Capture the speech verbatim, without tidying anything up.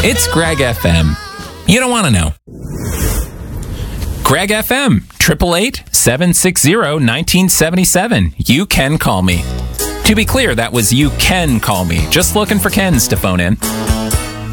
It's Greg F M. You don't want to know. Greg F M, eight eight eight, seven six zero, one nine seven seven. You can call me. To be clear, that was you can call me. Just looking for Kens to phone in.